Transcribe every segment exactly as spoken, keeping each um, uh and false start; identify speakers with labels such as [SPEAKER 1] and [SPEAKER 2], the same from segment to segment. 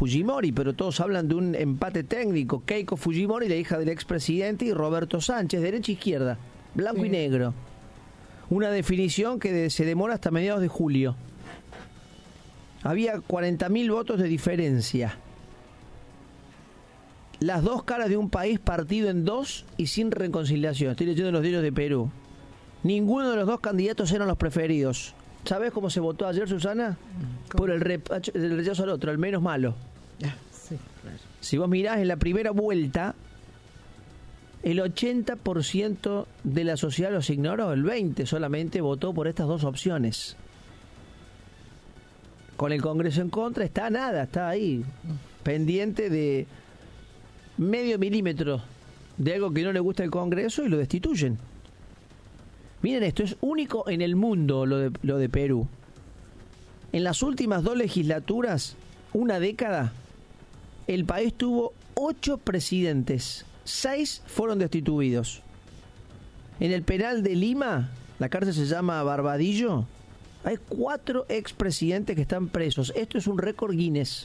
[SPEAKER 1] Fujimori, pero todos hablan de un empate técnico. Keiko Fujimori, la hija del expresidente, y Roberto Sánchez, derecha e izquierda, blanco
[SPEAKER 2] sí.
[SPEAKER 1] y negro. Una definición que de, se demora hasta mediados de julio. Había cuarenta mil votos de diferencia. Las dos caras de un país partido en dos y sin reconciliación. Estoy leyendo los diarios de Perú. Ninguno de los dos candidatos eran los preferidos. ¿Sabes cómo se votó ayer, Susana? ¿Cómo? Por el, repacho, el rechazo al otro, el menos malo.
[SPEAKER 2] Ah, sí, claro.
[SPEAKER 1] Si vos mirás en la primera vuelta, el ochenta por ciento de la sociedad los ignoró, el veinte por ciento solamente votó por estas dos opciones. Con el Congreso en contra está nada, está ahí, pendiente de medio milímetro de algo que no le gusta al Congreso y lo destituyen. Miren esto, es único en el mundo lo de, lo de Perú. En las últimas dos legislaturas, una década, el país tuvo ocho presidentes, seis fueron destituidos. En el penal de Lima, la cárcel se llama Barbadillo, hay cuatro expresidentes que están presos. Esto es un récord Guinness.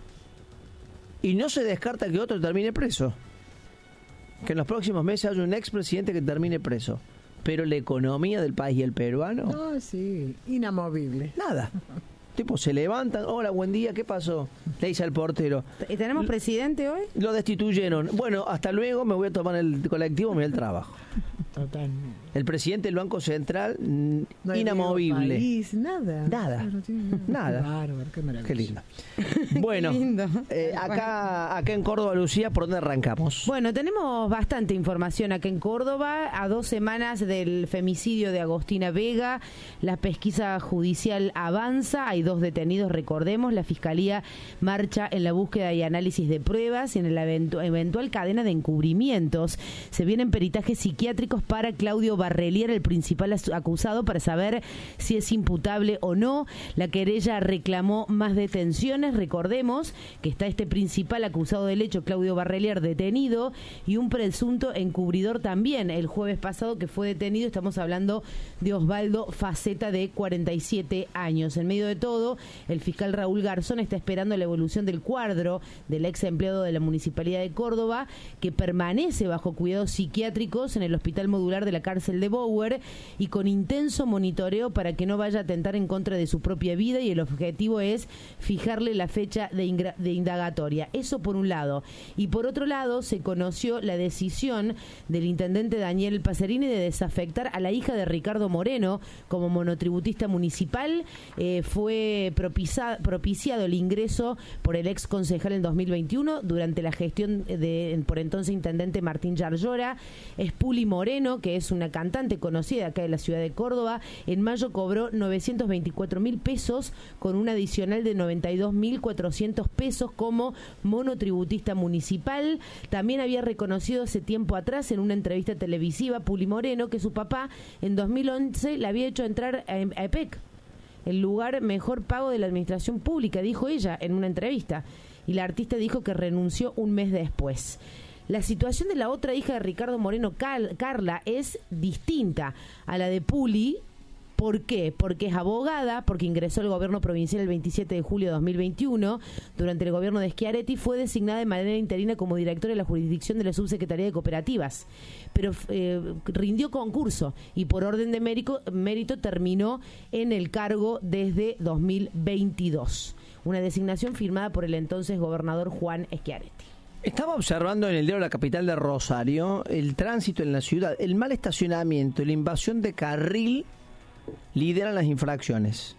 [SPEAKER 1] Y no se descarta que otro termine preso. Que en los próximos meses haya un expresidente que termine preso. Pero la economía del país y el peruano...
[SPEAKER 2] No, sí, inamovible.
[SPEAKER 1] Nada. Tipo, se levantan, hola, buen día, ¿qué pasó? Le dice al portero.
[SPEAKER 3] ¿Tenemos presidente hoy?
[SPEAKER 1] Lo destituyeron. Bueno, hasta luego, me voy a tomar el colectivo, me voy al trabajo.
[SPEAKER 2] Totalmente.
[SPEAKER 1] El presidente del Banco Central,
[SPEAKER 2] no
[SPEAKER 1] inamovible.
[SPEAKER 2] País, nada.
[SPEAKER 1] Nada.
[SPEAKER 2] No tiene
[SPEAKER 1] nada.
[SPEAKER 2] Qué bárbaro, qué maravilla.
[SPEAKER 1] Qué lindo. Bueno,
[SPEAKER 3] lindo.
[SPEAKER 1] Eh, acá, acá en Córdoba, Lucía, ¿por dónde arrancamos?
[SPEAKER 3] Bueno, tenemos bastante información acá en Córdoba. A dos semanas del femicidio de Agostina Vega, la pesquisa judicial avanza. Hay dos detenidos, recordemos. La Fiscalía marcha en la búsqueda y análisis de pruebas y en la eventu- eventual cadena de encubrimientos. Se vienen peritajes psiquiátricos para Claudio Barrelier, el principal acusado, para saber si es imputable o no. La querella reclamó más detenciones. Recordemos que está este principal acusado del hecho, Claudio Barrelier, detenido, y un presunto encubridor también el jueves pasado que fue detenido. Estamos hablando de Osvaldo Faceta, de cuarenta y siete años. En medio de todo, el fiscal Raúl Garzón está esperando la evolución del cuadro del ex empleado de la Municipalidad de Córdoba, que permanece bajo cuidados psiquiátricos en el Hospital Modular de la cárcel de Bower y con intenso monitoreo para que no vaya a atentar en contra de su propia vida, y el objetivo es fijarle la fecha de, ingra- de indagatoria. Eso por un lado. Y por otro lado, se conoció la decisión del intendente Daniel Pacerini de desafectar a la hija de Ricardo Moreno como monotributista municipal. Eh, fue propisa- propiciado el ingreso por el ex concejal en dos mil veintiuno durante la gestión de por entonces intendente Martín Yarlora. Es Puli Moreno, que es una cantante conocida acá de la ciudad de Córdoba. En mayo cobró novecientos veinticuatro mil pesos con un adicional de noventa y dos mil cuatrocientos pesos como monotributista municipal. También había reconocido hace tiempo atrás en una entrevista televisiva Puli Moreno que su papá en dos mil once le había hecho entrar a, a E P E C, el lugar mejor pago de la administración pública, dijo ella en una entrevista. Y la artista dijo que renunció un mes después. La situación de la otra hija de Ricardo Moreno, Cal- Carla, es distinta a la de Puli. ¿Por qué? Porque es abogada, porque ingresó al gobierno provincial el veintisiete de julio de dos mil veintiuno. Durante el gobierno de Schiaretti fue designada de manera interina como directora de la jurisdicción de la Subsecretaría de Cooperativas. Pero eh, rindió concurso y por orden de mérito, mérito terminó en el cargo desde dos mil veintidós. Una designación firmada por el entonces gobernador Juan Schiaretti.
[SPEAKER 1] Estaba observando en el diario La Capital de Rosario el tránsito en la ciudad, el mal estacionamiento, la invasión de carril lideran las infracciones.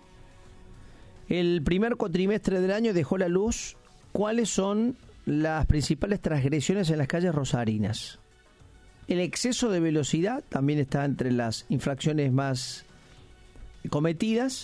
[SPEAKER 1] El primer cuatrimestre del año dejó a la luz cuáles son las principales transgresiones en las calles rosarinas. El exceso de velocidad también está entre las infracciones más cometidas.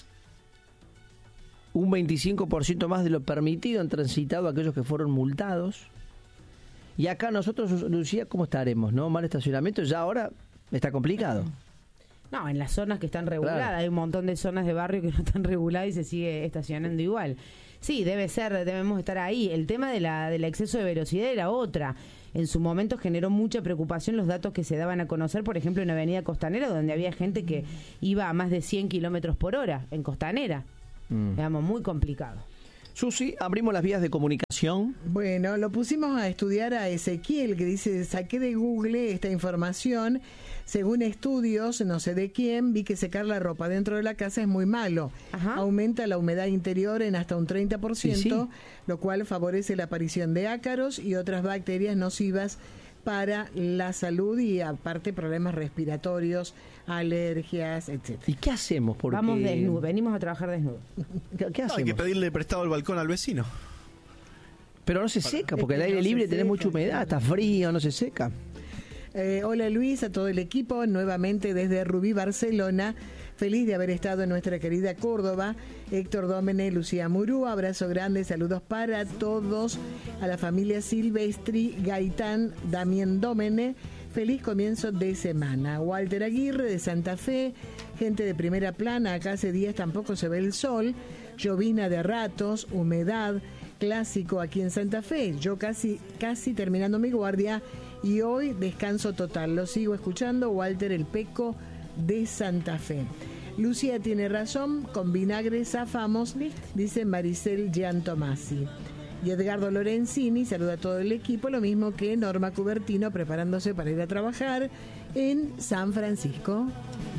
[SPEAKER 1] Un veinticinco por ciento más de lo permitido han transitado aquellos que fueron multados. Y acá nosotros, Lucía, ¿cómo estaremos? ¿No? Mal estacionamiento, ya ahora está complicado.
[SPEAKER 3] No, en las zonas que están reguladas,
[SPEAKER 1] Claro.
[SPEAKER 3] hay un montón de zonas de barrio que no están reguladas y se sigue estacionando igual. Sí, debe ser, debemos estar ahí. El tema de la del exceso de velocidad era otra. En su momento generó mucha preocupación los datos que se daban a conocer, por ejemplo, en Avenida Costanera, donde había gente que iba a más de cien kilómetros por hora en Costanera.
[SPEAKER 1] Mm.
[SPEAKER 3] Digamos, muy complicado.
[SPEAKER 1] Susi, abrimos las vías de comunicación.
[SPEAKER 2] Bueno, lo pusimos a estudiar a Ezequiel, que dice, saqué de Google esta información. Según estudios, no sé de quién, vi que secar la ropa dentro de la casa es muy malo.
[SPEAKER 3] Ajá.
[SPEAKER 2] Aumenta la humedad interior en hasta un treinta por ciento,
[SPEAKER 1] Sí, sí.
[SPEAKER 2] lo cual favorece la aparición de ácaros y otras bacterias nocivas para la salud y aparte problemas respiratorios, alergias, etcétera.
[SPEAKER 1] ¿Y qué hacemos? Porque...
[SPEAKER 3] Vamos desnudos, venimos a trabajar desnudos.
[SPEAKER 1] ¿Qué, qué
[SPEAKER 4] No,
[SPEAKER 1] hacemos?
[SPEAKER 4] hay que pedirle prestado el balcón al vecino.
[SPEAKER 1] Pero no se seca, porque
[SPEAKER 2] Es
[SPEAKER 1] el
[SPEAKER 2] que
[SPEAKER 1] aire
[SPEAKER 2] no se
[SPEAKER 1] libre tenés
[SPEAKER 2] seca,
[SPEAKER 1] mucha humedad, está frío, no se seca.
[SPEAKER 2] Eh, hola Luis, a todo el equipo, nuevamente desde Rubí, Barcelona. Feliz de haber estado en nuestra querida Córdoba. Héctor Dómene, Lucía Murú, abrazo grande, saludos para todos. A la familia Silvestri, Gaitán, Damián Dómene. Feliz comienzo de semana. Walter Aguirre de Santa Fe, gente de primera plana, acá hace días tampoco se ve el sol. Llovina de ratos, humedad, clásico aquí en Santa Fe. Yo casi, casi terminando mi guardia y hoy descanso total. Lo sigo escuchando, Walter el Peco de Santa Fe. Lucía tiene razón, con vinagre zafamos, dice Maricel Giantomasi. Y Edgardo Lorenzini saluda a todo el equipo, lo mismo que Norma Cubertino preparándose para ir a trabajar en San Francisco.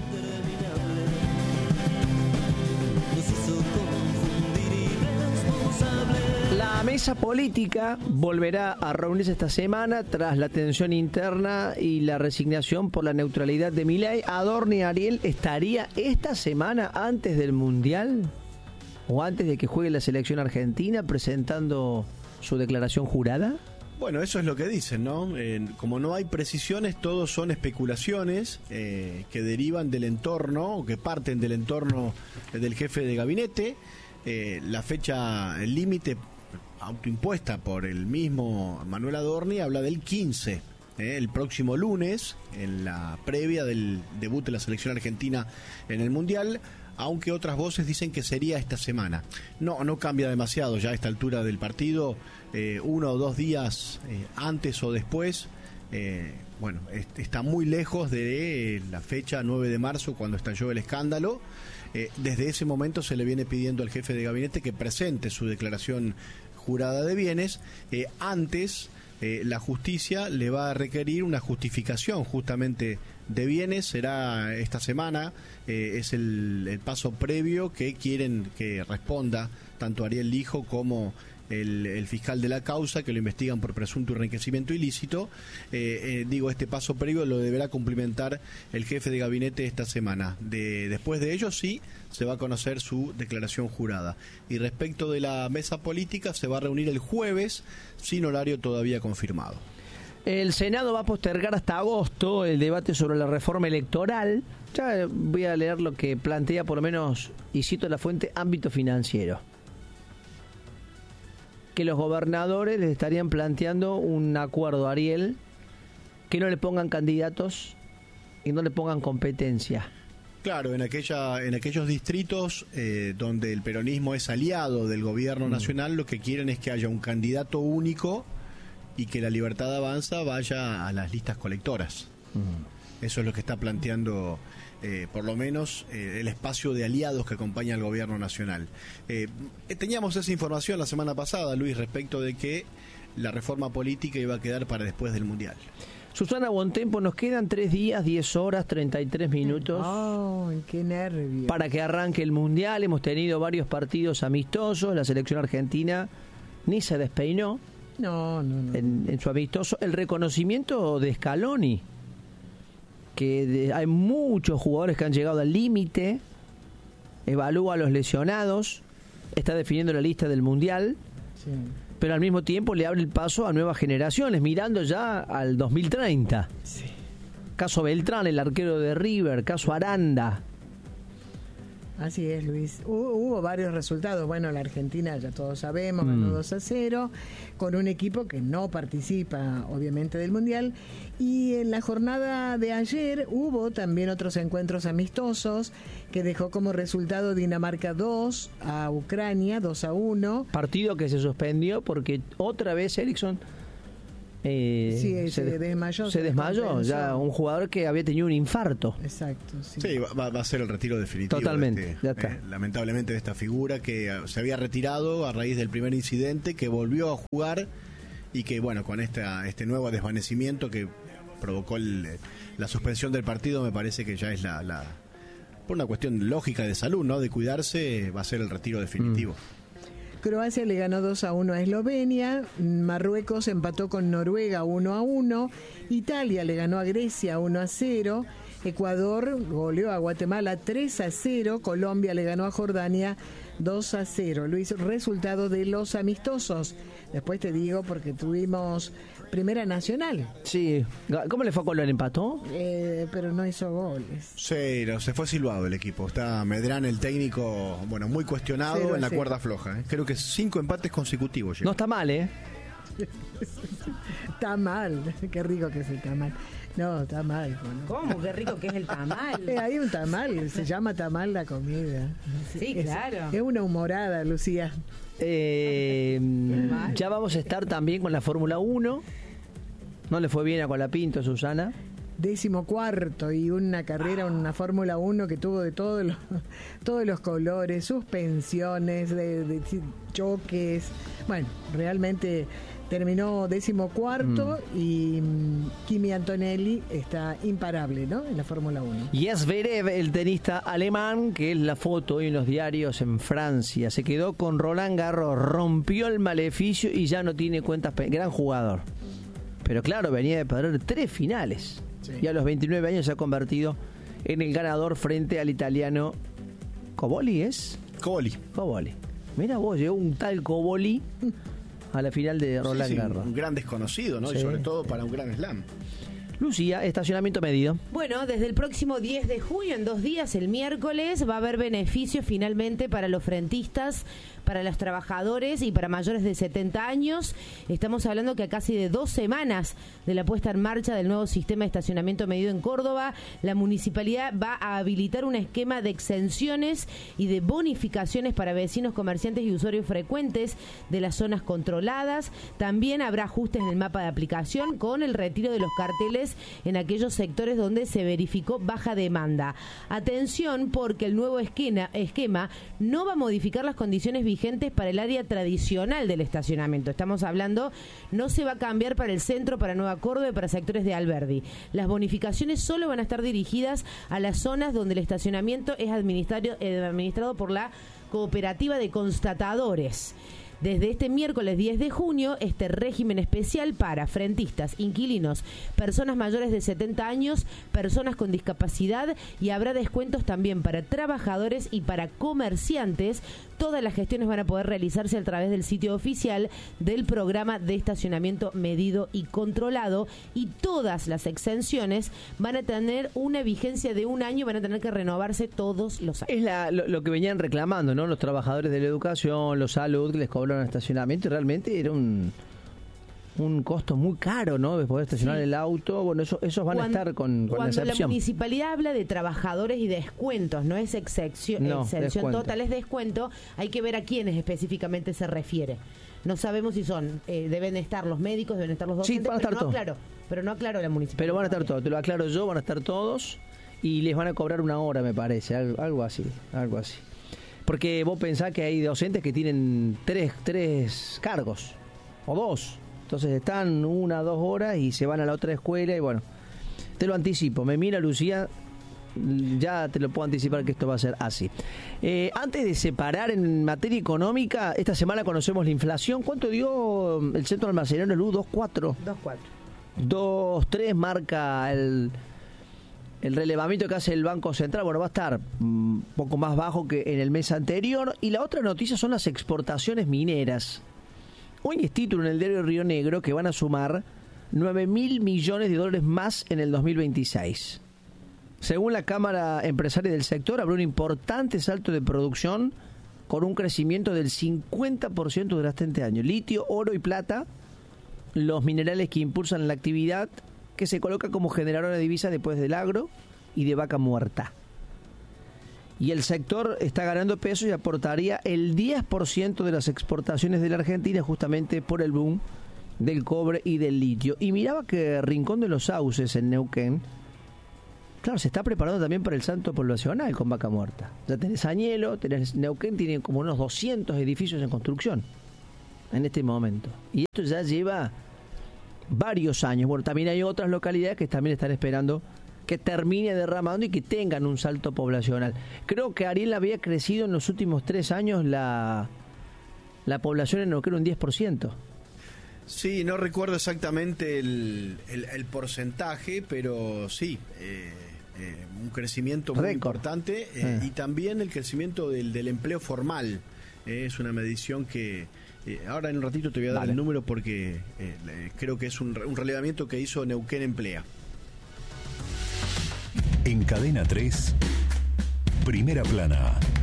[SPEAKER 1] La mesa política volverá a reunirse esta semana tras la tensión interna y la resignación por la neutralidad de Milei. Adorni Ariel estaría esta semana antes del Mundial o antes de que juegue la selección argentina presentando su declaración jurada.
[SPEAKER 4] Bueno, eso es lo que dicen, ¿no? Eh, como no hay precisiones, todos son especulaciones eh, que derivan del entorno o que parten del entorno del jefe de gabinete. Eh, la fecha el límite autoimpuesta por el mismo Manuel Adorni habla del quince, eh, el próximo lunes, en la previa del debut de la selección argentina en el Mundial, aunque otras voces dicen que sería esta semana. No, no cambia demasiado ya a esta altura del partido, eh, uno o dos días eh, antes o después. Eh, bueno, est- está muy lejos de eh, la fecha nueve de marzo cuando estalló el escándalo. Eh, desde ese momento se le viene pidiendo al jefe de gabinete que presente su declaración jurada de bienes. Eh, antes, eh, la justicia le va a requerir una justificación justamente de bienes. Será esta semana, eh, es el, el paso previo que quieren que responda tanto Ariel Lijo como el, el fiscal de la causa, que lo investigan por presunto enriquecimiento ilícito. Eh, eh, digo, este paso previo lo deberá cumplimentar el jefe de gabinete esta semana. De, después de ello, sí, se va a conocer su declaración jurada. Y respecto de la mesa política, se va a reunir el jueves, sin horario todavía confirmado.
[SPEAKER 1] El Senado va a postergar hasta agosto el debate sobre la reforma electoral. Ya voy a leer lo que plantea, por lo menos, y cito la fuente, ámbito financiero. Que los gobernadores les estarían planteando un acuerdo a Ariel, que no le pongan candidatos y no le pongan competencia.
[SPEAKER 4] Claro, en aquella, en aquellos distritos eh, donde el peronismo es aliado del gobierno nacional, lo que quieren es que haya un candidato único y que la Libertad Avanza vaya a las listas colectoras. Mm. Eso es lo que está planteando, eh, por lo menos, eh, el espacio de aliados que acompaña al gobierno nacional. Eh, teníamos esa información la semana pasada, Luis, respecto de que la reforma política iba a quedar para después del Mundial.
[SPEAKER 1] Susana Bontempo, nos quedan tres días, diez horas, treinta y tres minutos.
[SPEAKER 2] ¡Oh, qué nervio!
[SPEAKER 1] Para que arranque el Mundial. Hemos tenido varios partidos amistosos. La selección argentina ni se despeinó
[SPEAKER 2] No, no, no.
[SPEAKER 1] en, en su amistoso. El reconocimiento de Scaloni, que de- hay muchos jugadores que han llegado al límite, evalúa a los lesionados, está definiendo la lista del Mundial,
[SPEAKER 2] Sí.
[SPEAKER 1] pero al mismo tiempo le abre el paso a nuevas generaciones, mirando ya al dos mil treinta.
[SPEAKER 2] Sí.
[SPEAKER 1] Caso Beltrán, el arquero de River, caso Aranda.
[SPEAKER 2] Así es, Luis. Hubo, hubo varios resultados. Bueno, la Argentina, ya todos sabemos,
[SPEAKER 1] Mm.
[SPEAKER 2] ganó dos a cero, con un equipo que no participa, obviamente, del Mundial. Y en la jornada de ayer hubo también otros encuentros amistosos que dejó como resultado Dinamarca dos a Ucrania, dos a uno.
[SPEAKER 1] Partido que se suspendió porque otra vez Eriksson Eh,
[SPEAKER 2] Sí, se
[SPEAKER 1] de-
[SPEAKER 2] desmayó,
[SPEAKER 1] Se
[SPEAKER 2] se
[SPEAKER 1] desmayó,
[SPEAKER 2] descompensó.
[SPEAKER 1] ya un jugador que había tenido un infarto.
[SPEAKER 2] Exacto, sí.
[SPEAKER 4] Sí, va, va a ser el retiro definitivo.
[SPEAKER 1] Totalmente,
[SPEAKER 4] de este,
[SPEAKER 1] ya está.
[SPEAKER 4] eh, lamentablemente de esta figura que eh, se había retirado a raíz del primer incidente, que volvió a jugar y que, bueno, con esta, este nuevo desvanecimiento que provocó el, la suspensión del partido, me parece que ya es la, la por una cuestión lógica de salud, ¿no? De cuidarse, va a ser el retiro definitivo.
[SPEAKER 2] Croacia le ganó dos a uno a Eslovenia, Marruecos empató con Noruega uno a uno, Italia le ganó a Grecia uno a cero, Ecuador goleó a Guatemala tres a cero, Colombia le ganó a Jordania dos a cero. Luis, resultado de los amistosos. Después te digo porque tuvimos Primera Nacional,
[SPEAKER 1] Sí, ¿cómo le fue a Colón? ¿Empató?
[SPEAKER 2] eh, pero no hizo goles.
[SPEAKER 4] Sí, no, se fue silbado el equipo. Está Medrán, el técnico, bueno, muy cuestionado
[SPEAKER 2] Cero a
[SPEAKER 4] en la
[SPEAKER 2] cero.
[SPEAKER 4] cuerda floja. ¿eh? Creo que cinco empates consecutivos.
[SPEAKER 1] No
[SPEAKER 4] lleva.
[SPEAKER 1] está mal, ¿eh?
[SPEAKER 2] Está mal, qué rico que es el tamal. No, está mal. ¿no?
[SPEAKER 3] ¿Cómo? Qué rico que es el tamal.
[SPEAKER 2] Eh, hay un tamal, se llama tamal la comida.
[SPEAKER 3] Sí,
[SPEAKER 2] Es-
[SPEAKER 3] claro.
[SPEAKER 2] Es una humorada, Lucía.
[SPEAKER 1] Eh, ya vamos a estar también con la Fórmula uno. No le fue bien a Colapinto, Susana.
[SPEAKER 2] Décimo cuarto y una carrera, una Fórmula uno que tuvo de todos los, todos los colores, suspensiones, de, de choques. Bueno, realmente terminó décimo cuarto
[SPEAKER 1] Mm.
[SPEAKER 2] y mm, Kimi Antonelli está imparable, ¿no? En la Fórmula uno.
[SPEAKER 1] Y es Zverev, el tenista alemán, que es la foto hoy en los diarios en Francia. Se quedó con Roland Garros, rompió el maleficio y ya no tiene cuentas. pe- Gran jugador. Pero claro, venía de perder tres finales.
[SPEAKER 2] Sí.
[SPEAKER 1] Y a los veintinueve años se ha convertido en el ganador frente al italiano Coboli, ¿es?
[SPEAKER 4] Coboli.
[SPEAKER 1] Coboli. Mira vos, llegó un tal Coboli a la final de Roland
[SPEAKER 4] Sí, sí,
[SPEAKER 1] Garros.
[SPEAKER 4] un gran desconocido, ¿no?
[SPEAKER 1] Sí.
[SPEAKER 4] Y sobre todo para un gran slam.
[SPEAKER 1] Lucía, estacionamiento medido.
[SPEAKER 3] Bueno, desde el próximo diez de junio, en dos días, el miércoles, va a haber beneficios finalmente para los frentistas, para los trabajadores y para mayores de setenta años. Estamos hablando que a casi de dos semanas de la puesta en marcha del nuevo sistema de estacionamiento medido en Córdoba, la municipalidad va a habilitar un esquema de exenciones y de bonificaciones para vecinos, comerciantes y usuarios frecuentes de las zonas controladas. También habrá ajustes en el mapa de aplicación con el retiro de los carteles en aquellos sectores donde se verificó baja demanda. Atención, porque el nuevo esquema, esquema no va a modificar las condiciones vigentes para el área tradicional del estacionamiento. Estamos hablando, no se va a cambiar para el centro, para Nueva Córdoba y para sectores de Alberdi. Las bonificaciones solo van a estar dirigidas a las zonas donde el estacionamiento es administrado, eh, administrado por la cooperativa de constatadores. Desde este miércoles diez de junio, este régimen especial para frentistas, inquilinos, personas mayores de setenta años, personas con discapacidad, y habrá descuentos también para trabajadores y para comerciantes. Todas las gestiones van a poder realizarse a través del sitio oficial del programa de estacionamiento medido y controlado, y todas las exenciones van a tener una vigencia de un año, van a tener que renovarse todos los años.
[SPEAKER 1] Es la- lo, lo que venían reclamando, ¿no? Los trabajadores de la educación, los salud, que les cobraron estacionamiento, y realmente era un un costo muy caro, ¿no? De poder estacionar
[SPEAKER 3] Sí.
[SPEAKER 1] el auto. Bueno, eso, esos van
[SPEAKER 3] Cuando-
[SPEAKER 1] a estar con, con la
[SPEAKER 3] Cuando la
[SPEAKER 1] excepción.
[SPEAKER 3] municipalidad habla de trabajadores y descuentos, no es excepción,
[SPEAKER 1] No,
[SPEAKER 3] exención
[SPEAKER 1] descuento.
[SPEAKER 3] total, es descuento, hay que ver a quiénes específicamente se refiere. No sabemos si son, eh, deben estar los médicos, deben estar los
[SPEAKER 1] Sí,
[SPEAKER 3] docentes,
[SPEAKER 1] van a estar
[SPEAKER 3] pero, no
[SPEAKER 1] todos.
[SPEAKER 3] aclaró, pero no aclaró la municipalidad.
[SPEAKER 1] Pero van a estar
[SPEAKER 3] todavía.
[SPEAKER 1] todos, te lo aclaro yo, van a estar todos y les van a cobrar una hora, me parece, algo, algo así, algo así. Porque vos pensás que hay docentes que tienen tres, tres cargos, o dos. Entonces están una, dos horas y se van a la otra escuela y bueno, te lo anticipo. Me mira Lucía, ya te lo puedo anticipar que esto va a ser así. Eh, antes de separar en materia económica, esta semana conocemos la inflación. ¿Cuánto dio el centro almacenero, el U? dos cuatro.
[SPEAKER 3] Dos, cuatro.
[SPEAKER 1] dos tres marca el, el relevamiento que hace el Banco Central. Bueno, va a estar un poco más bajo que en el mes anterior. Y la otra noticia son las exportaciones mineras. Hoy es título en el diario Río Negro que van a sumar nueve mil millones de dólares más en el dos mil veintiséis. Según la Cámara Empresaria del sector, habrá un importante salto de producción con un crecimiento del cincuenta por ciento durante este año. Litio, oro y plata, los minerales que impulsan la actividad, que se coloca como generador de divisas después del agro y de vaca muerta. Y el sector está ganando peso y aportaría el diez por ciento de las exportaciones de la Argentina justamente por el boom del cobre y del litio. Y miraba que Rincón de los Sauces, en Neuquén, claro, se está preparando también para el salto poblacional con Vaca Muerta. Ya tenés Añelo, tenés Neuquén, tiene como unos doscientos edificios en construcción en este momento. Y esto ya lleva varios años. Bueno, también hay otras localidades que también están esperando que termine derramando y que tengan un salto poblacional. Creo que Ariel había crecido en los últimos tres años la, la población en Neuquén un diez por ciento.
[SPEAKER 4] Sí, no recuerdo exactamente el, el, el porcentaje, pero sí, eh, eh, un crecimiento muy
[SPEAKER 1] Récord.
[SPEAKER 4] importante eh,
[SPEAKER 1] eh.
[SPEAKER 4] y también el crecimiento del, del empleo formal. Eh, es una medición que eh, ahora en un ratito te voy a dar
[SPEAKER 1] Vale.
[SPEAKER 4] el número porque eh, creo que es un, un relevamiento que hizo Neuquén Emplea.
[SPEAKER 5] En Cadena tres, Primera Plana.